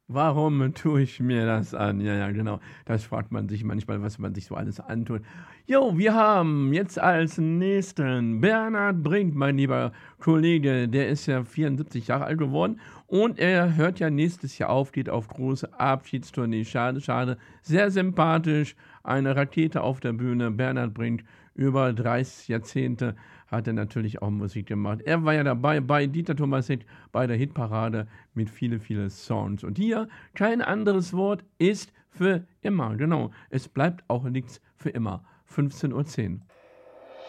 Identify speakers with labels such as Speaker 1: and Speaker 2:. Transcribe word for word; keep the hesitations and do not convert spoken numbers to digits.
Speaker 1: Warum tue ich mir das an? Ja, ja, genau. Das fragt man sich manchmal, was man sich so alles antut. Jo, wir haben jetzt als Nächsten Bernhard Brink, mein lieber Kollege. Der ist ja vierundsiebzig Jahre alt geworden und er hört ja nächstes Jahr auf, geht auf große Abschiedstournee. Schade, schade. Sehr sympathisch. Eine Rakete auf der Bühne. Bernhard Brink, über dreißig Jahrzehnte hat er natürlich auch Musik gemacht. Er war ja dabei bei Dieter Thomas Heck bei der Hitparade mit viele, viele Songs. Und hier kein anderes Wort ist für immer. Genau, es bleibt auch nichts für immer. fünfzehn Uhr zehn.